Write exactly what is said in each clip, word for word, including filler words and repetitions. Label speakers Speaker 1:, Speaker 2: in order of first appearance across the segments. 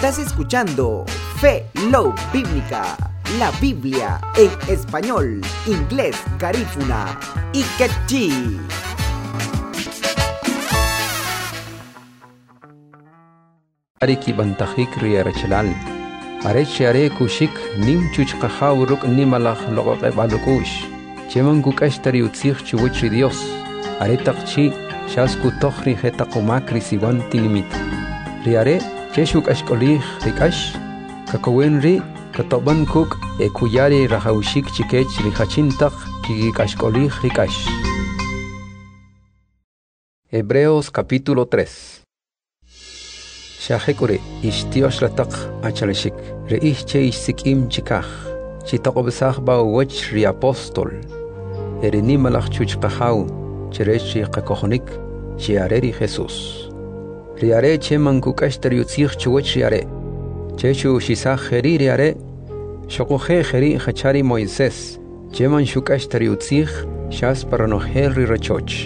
Speaker 1: Estás escuchando Fe Love Bíblica, la Biblia en español, inglés, garífuna y quechí.
Speaker 2: Ariki bantajik riyarachalal. Areche are kushik nim chuch kahawruk nimalach logoke balukush. Cheman kukash tari utzich chuwitri Dios. Aretakchi shasku tokhri hetakumakri siwan tilimit. Riare cheshuk ashkolih rikash. Kakawen ri katoban kuk e kuyari rahaushik chikech rihachintak kikashkolih rikash. Hebreos capítulo tres. Shahekure ishtiyosh latak achaleshik reich che ishsikim chikach chitaqobsach ba wach ri apostol ereni malach chuch qahaw cherechi qakohonik chiareri Jesus riare che mankukash teriutzich chuwach riare chechu shisach heri riare shokohe heri khachari Moisés cheman shukash teriutzich shas paranohel ri rachoch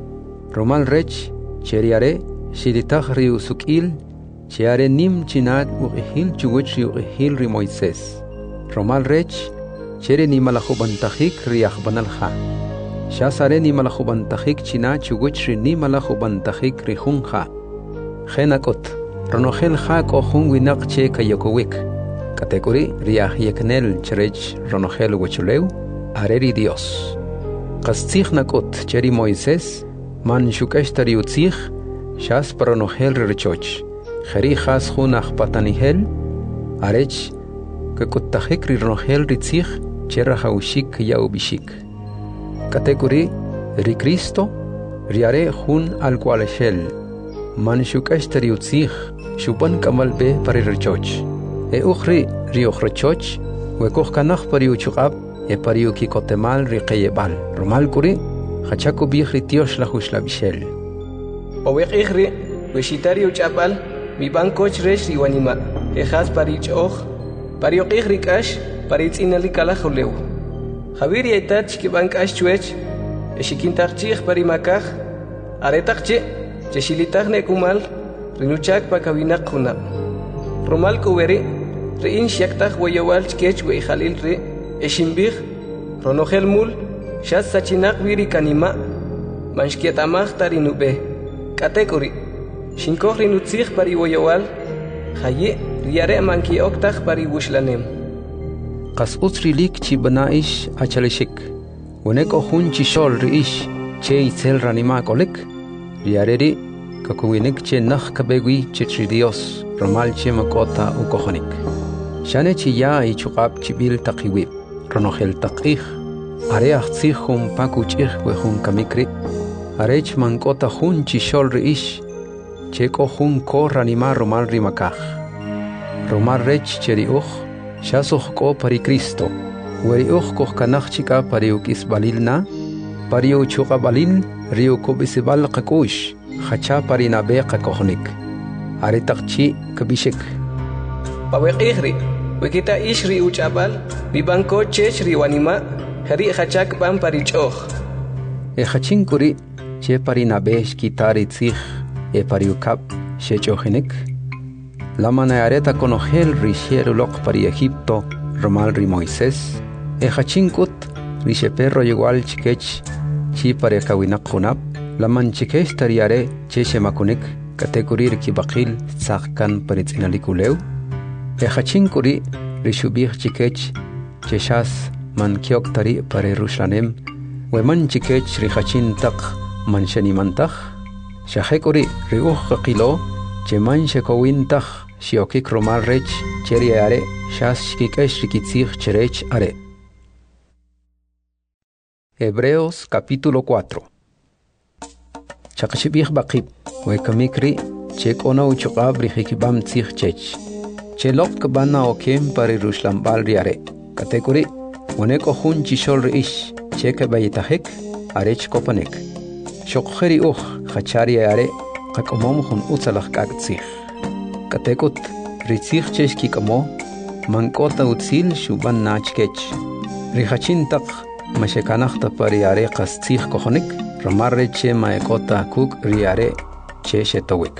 Speaker 2: romal rech cheriare shiditach ri usukil Chiare nim chinat uqihil chuwich uqihil ri Moisés. Romal rech, chere ni malajubantajik riach banalja. Shasare ni malajubantajik china chuwich ri ni malajubantajik ri junja. Genakot, ronogel ja kohun winak che kayokowik. Kategori riach yeknel cherech ronogel wechuleu, areri Dios. Kastzich nakot cheri Moisés, man shukashtari utzich, shas paronogel richoch. Khari khas khunakh patanihel arech ke kuttahik ri rohel ritzich chera haushik yau bishik kategori ri Cristo riare khun al qualeshel man shukashtari utzich shupan kamal be pari richoch e ukhri ri ukhrichoch we kokh kanakh pari uchuqab e pari ukikotemal ri qayebal romal kuri khachako bi khritiyosh la khushla bishel
Speaker 3: oweq ikhri we shitari uchapal mi bancoch resh riwanima ejas parich och parioqih rikash paritz inali kala khuleu Javier yaitat ki bancash chuech eshikintarchih parimakaj aretaqche cheshilitag ne kumal rinuchak pakawinak khuna romal kuweri rein shaktag wayawal chkech we khalil re eshimbih ronogel mul shas sachinak wiri kanima manshkietamag tarinube kategori Shinkoh rinutzich pari woyawal, haye riare manki oktach pari wushlanem.
Speaker 2: Qas utsrilik chi banaish achaleshik. Weneko hun chi shol riish che itzel ranima kolek. Riareri kakuwinik che nakh kabegwi che Dios romal che makota ukohonik. Shane chi ya i chuqab chibil taqiwib. Ronohel taqih. Are achtzich hun pakuchich we hun kamikri. Arech mankota hun chi shol riish. Checo jun ko ranima romal rimakaj. Romal rech cheri uj, shasoh ko pari Cristo. Weri uj koh kanach chika pari ukis balilna, pari uchuqa balil, rio kubisibal qakush, hacha pari nabe qakohnik. Aritaqchi kabishik.
Speaker 3: Paweq ihri, wekita ishri uchabal, bibanko chech riwanima, hari hachak ban pari choh.
Speaker 2: E hachin kuri, che pari nabe shkitari tzich, e pariukap shechohenek la manareta conogel rishiero lok pari Egipto romal ri Moisés e hachinkut rishe perro igual chikech chi pare kawinak khunap la man chikech tariare cheche makunek kategorir ki baqil tsakkan paritsinalikuleu e hachinkuri rishubih chikech cheshas man kiok tari pare rushlanem we man chikech ri hachintak man shanimantakh Shahekuri riuh qilo cheman shekowintach shiokik romal rech cheri are shas shikikesh rikitzich cherech are. Hebreos capítulo cuatro. Chakshibih baqib we kamikri chekona uchuqab rihikibam tzich chech. Chelok kabana okem pari rushlambal riare. Kategori uneko hun chishol riish cheke bayitahek arech kopanek. Shokheri uj khachari are qakomom khun utsalakh kaktsih katekut ritzich cheshki kamo mankota utsil shuban nachkech rihachintaq mashekanaqta pari are qastzih kohonik ramarre che maekota kuk riare che shetowik